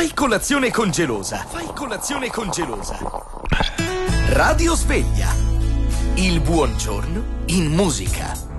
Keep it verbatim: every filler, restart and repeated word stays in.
Fai colazione con Gelosa. Fai colazione con Gelosa. Radio Sveglia. Il buongiorno in musica.